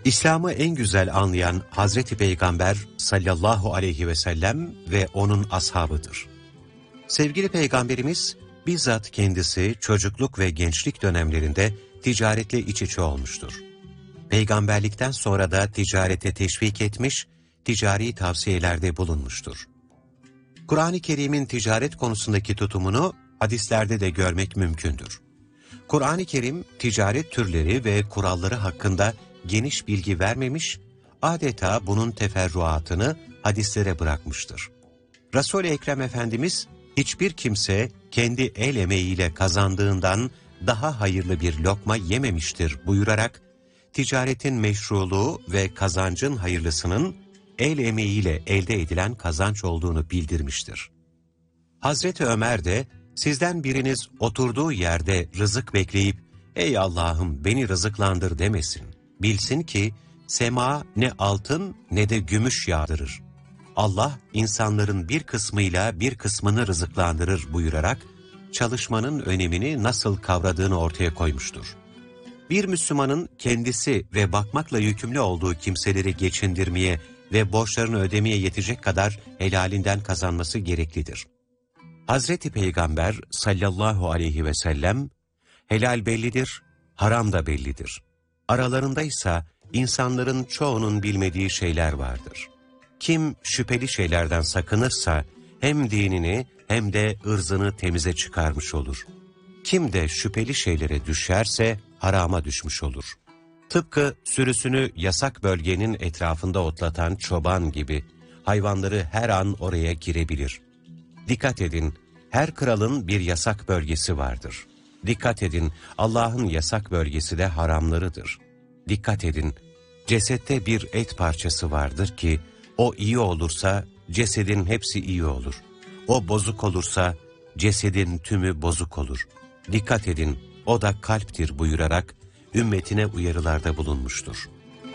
İslam'ı en güzel anlayan Hazreti Peygamber sallallahu aleyhi ve sellem ve onun ashabıdır. Sevgili Peygamberimiz bizzat kendisi çocukluk ve gençlik dönemlerinde ticaretle iç içe olmuştur. Peygamberlikten sonra da ticarete teşvik etmiş, ticari tavsiyelerde bulunmuştur. Kur'an-ı Kerim'in ticaret konusundaki tutumunu hadislerde de görmek mümkündür. Kur'an-ı Kerim ticaret türleri ve kuralları hakkında geniş bilgi vermemiş, adeta bunun teferruatını hadislere bırakmıştır. Resul-i Ekrem Efendimiz, hiçbir kimse kendi el emeğiyle kazandığından daha hayırlı bir lokma yememiştir buyurarak, ticaretin meşruluğu ve kazancın hayırlısının el emeğiyle elde edilen kazanç olduğunu bildirmiştir. Hazreti Ömer de, sizden biriniz oturduğu yerde rızık bekleyip, ''Ey Allah'ım beni rızıklandır'' demesin. Bilsin ki, sema ne altın ne de gümüş yağdırır. Allah, insanların bir kısmıyla bir kısmını rızıklandırır buyurarak, çalışmanın önemini nasıl kavradığını ortaya koymuştur. Bir Müslümanın kendisi ve bakmakla yükümlü olduğu kimseleri geçindirmeye ve borçlarını ödemeye yetecek kadar helalinden kazanması gereklidir. Hazreti Peygamber sallallahu aleyhi ve sellem, helal bellidir, haram da bellidir. Aralarındaysa insanların çoğunun bilmediği şeyler vardır. Kim şüpheli şeylerden sakınırsa hem dinini hem de ırzını temize çıkarmış olur. Kim de şüpheli şeylere düşerse harama düşmüş olur. Tıpkı sürüsünü yasak bölgenin etrafında otlatan çoban gibi hayvanları her an oraya girebilir. Dikkat edin, her kralın bir yasak bölgesi vardır. Dikkat edin, Allah'ın yasak bölgesi de haramlarıdır. Dikkat edin, cesette bir et parçası vardır ki, o iyi olursa cesedin hepsi iyi olur. O bozuk olursa cesedin tümü bozuk olur. Dikkat edin, o da kalptir buyurarak ümmetine uyarılarda bulunmuştur.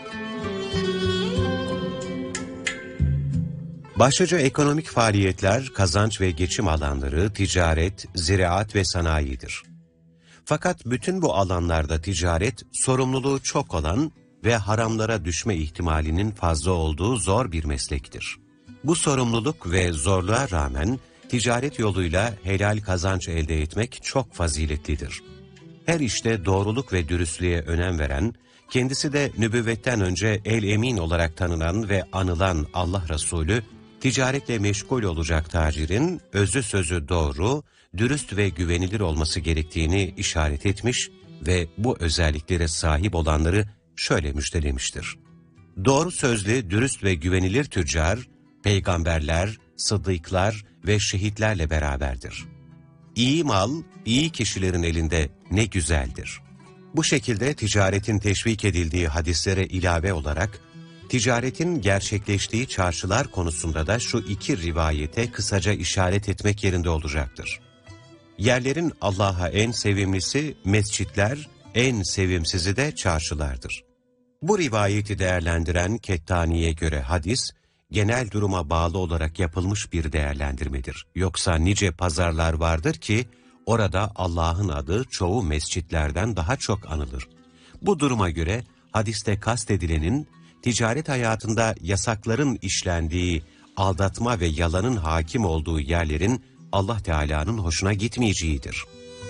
Başlıca ekonomik faaliyetler, kazanç ve geçim alanları, ticaret, ziraat ve sanayidir. Fakat bütün bu alanlarda ticaret, sorumluluğu çok olan ve haramlara düşme ihtimalinin fazla olduğu zor bir meslektir. Bu sorumluluk ve zorluğa rağmen ticaret yoluyla helal kazanç elde etmek çok faziletlidir. Her işte doğruluk ve dürüstlüğe önem veren, kendisi de nübüvvetten önce el-emin olarak tanınan ve anılan Allah Resulü, ticaretle meşgul olacak tacirin özü sözü doğru, dürüst ve güvenilir olması gerektiğini işaret etmiş ve bu özelliklere sahip olanları şöyle müjdelemiştir. Doğru sözlü, dürüst ve güvenilir tüccar, peygamberler, sıddıklar ve şehitlerle beraberdir. İyi mal, iyi kişilerin elinde ne güzeldir. Bu şekilde ticaretin teşvik edildiği hadislere ilave olarak, ticaretin gerçekleştiği çarşılar konusunda da şu iki rivayete kısaca işaret etmek yerinde olacaktır. Yerlerin Allah'a en sevimlisi mescitler, en sevimsizi de çarşılardır. Bu rivayeti değerlendiren Kettani'ye göre hadis, genel duruma bağlı olarak yapılmış bir değerlendirmedir. Yoksa nice pazarlar vardır ki, orada Allah'ın adı çoğu mescitlerden daha çok anılır. Bu duruma göre hadiste kastedilenin, ticaret hayatında yasakların işlendiği, aldatma ve yalanın hakim olduğu yerlerin Allah Teala'nın hoşuna gitmeyeceğidir.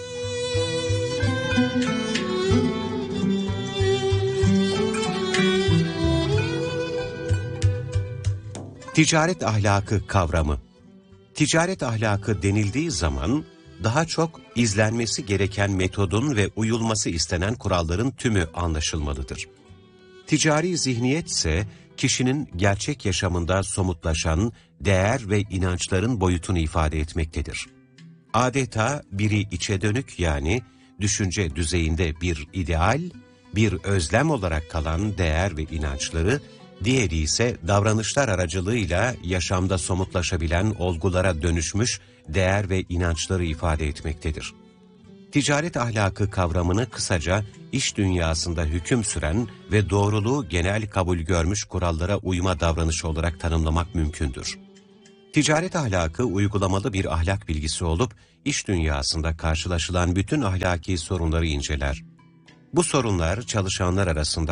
Ticaret ahlakı kavramı. Ticaret ahlakı denildiği zaman daha çok izlenmesi gereken metodun ve uyulması istenen kuralların tümü anlaşılmalıdır. Ticari zihniyet ise kişinin gerçek yaşamında somutlaşan değer ve inançların boyutunu ifade etmektedir. Adeta biri içe dönük yani düşünce düzeyinde bir ideal, bir özlem olarak kalan değer ve inançları, diğeri ise davranışlar aracılığıyla yaşamda somutlaşabilen olgulara dönüşmüş değer ve inançları ifade etmektedir. Ticaret ahlakı kavramını kısaca iş dünyasında hüküm süren ve doğruluğu genel kabul görmüş kurallara uyma davranışı olarak tanımlamak mümkündür. Ticaret ahlakı uygulamalı bir ahlak bilgisi olup, iş dünyasında karşılaşılan bütün ahlaki sorunları inceler. Bu sorunlar çalışanlar arasında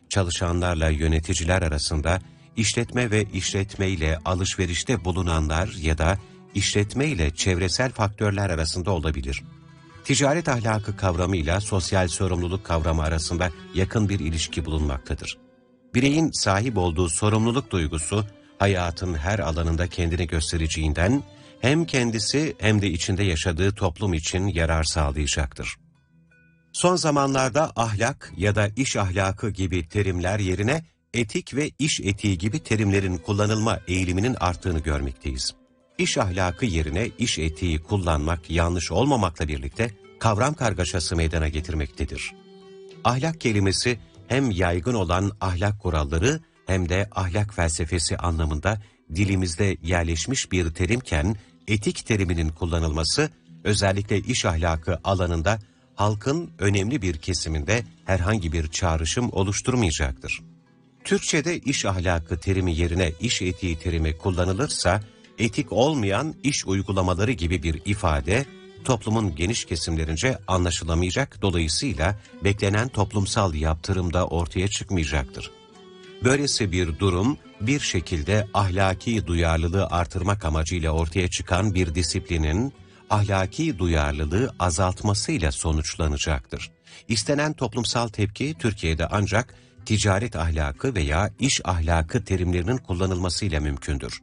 çalışanlarla yöneticiler arasında, işletme ve işletmeyle alışverişte bulunanlar ya da işletme ile çevresel faktörler arasında olabilir. Ticaret ahlakı kavramıyla sosyal sorumluluk kavramı arasında yakın bir ilişki bulunmaktadır. Bireyin sahip olduğu sorumluluk duygusu, hayatın her alanında kendini göstereceğinden, hem kendisi hem de içinde yaşadığı toplum için yarar sağlayacaktır. Son zamanlarda ahlak ya da iş ahlakı gibi terimler yerine etik ve iş etiği gibi terimlerin kullanılma eğiliminin arttığını görmekteyiz. İş ahlakı yerine iş etiği kullanmak yanlış olmamakla birlikte kavram kargaşası meydana getirmektedir. Ahlak kelimesi hem yaygın olan ahlak kuralları hem de ahlak felsefesi anlamında dilimizde yerleşmiş bir terimken etik teriminin kullanılması özellikle iş ahlakı alanında halkın önemli bir kesiminde herhangi bir çağrışım oluşturmayacaktır. Türkçe'de iş ahlakı terimi yerine iş etiği terimi kullanılırsa, etik olmayan iş uygulamaları gibi bir ifade, toplumun geniş kesimlerince anlaşılamayacak, dolayısıyla beklenen toplumsal yaptırım da ortaya çıkmayacaktır. Böylesi bir durum, bir şekilde ahlaki duyarlılığı artırmak amacıyla ortaya çıkan bir disiplinin, ahlaki duyarlılığı azaltmasıyla sonuçlanacaktır. İstenen toplumsal tepki Türkiye'de ancak ticaret ahlakı veya iş ahlakı terimlerinin kullanılmasıyla mümkündür.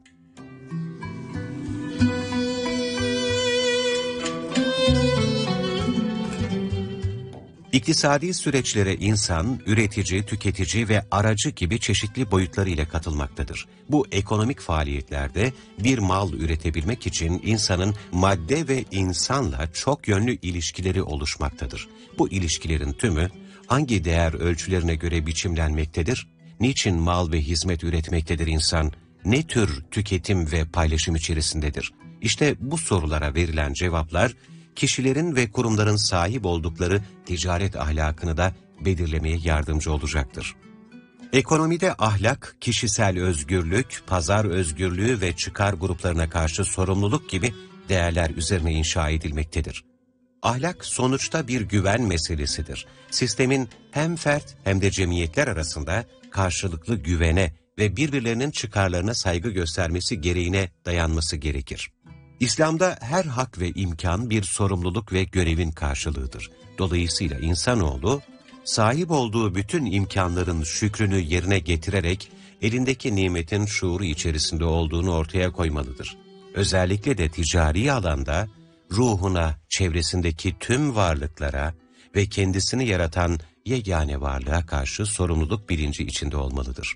İktisadi süreçlere insan, üretici, tüketici ve aracı gibi çeşitli boyutlarıyla katılmaktadır. Bu ekonomik faaliyetlerde bir mal üretebilmek için insanın madde ve insanla çok yönlü ilişkileri oluşmaktadır. Bu ilişkilerin tümü hangi değer ölçülerine göre biçimlenmektedir? Niçin mal ve hizmet üretmektedir insan? Ne tür tüketim ve paylaşım içerisindedir? İşte bu sorulara verilen cevaplar, kişilerin ve kurumların sahip oldukları ticaret ahlakını da belirlemeye yardımcı olacaktır. Ekonomide ahlak, kişisel özgürlük, pazar özgürlüğü ve çıkar gruplarına karşı sorumluluk gibi değerler üzerine inşa edilmektedir. Ahlak sonuçta bir güven meselesidir. Sistemin hem fert hem de cemiyetler arasında karşılıklı güvene ve birbirlerinin çıkarlarına saygı göstermesi gereğine dayanması gerekir. İslam'da her hak ve imkan bir sorumluluk ve görevin karşılığıdır. Dolayısıyla insanoğlu, sahip olduğu bütün imkanların şükrünü yerine getirerek elindeki nimetin şuuru içerisinde olduğunu ortaya koymalıdır. Özellikle de ticari alanda ruhuna, çevresindeki tüm varlıklara ve kendisini yaratan yegane varlığa karşı sorumluluk bilinci içinde olmalıdır.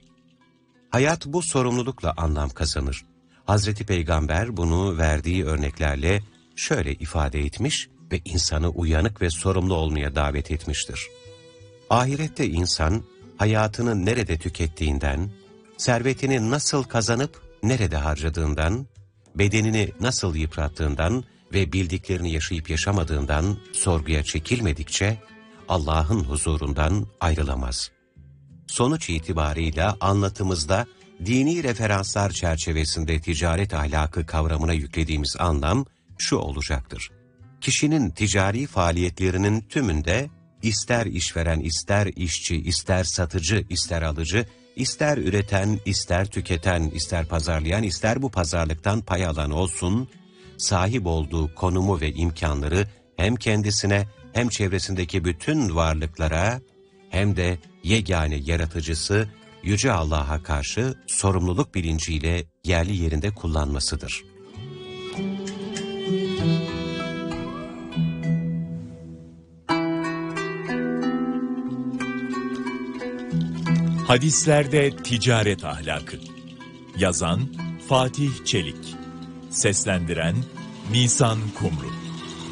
Hayat bu sorumlulukla anlam kazanır. Hazreti Peygamber bunu verdiği örneklerle şöyle ifade etmiş ve insanı uyanık ve sorumlu olmaya davet etmiştir. Ahirette insan hayatını nerede tükettiğinden, servetini nasıl kazanıp nerede harcadığından, bedenini nasıl yıprattığından ve bildiklerini yaşayıp yaşamadığından sorguya çekilmedikçe Allah'ın huzurundan ayrılamaz. Sonuç itibarıyla anlatımızda dini referanslar çerçevesinde ticaret ahlakı kavramına yüklediğimiz anlam şu olacaktır. Kişinin ticari faaliyetlerinin tümünde ister işveren, ister işçi, ister satıcı, ister alıcı, ister üreten, ister tüketen, ister pazarlayan, ister bu pazarlıktan pay alan olsun, sahip olduğu konumu ve imkanları hem kendisine hem çevresindeki bütün varlıklara hem de yegane yaratıcısı Yüce Allah'a karşı sorumluluk bilinciyle yerli yerinde kullanmasıdır. Hadislerde ticaret ahlakı. Yazan Fatih Çelik. Seslendiren Nisan Kumru.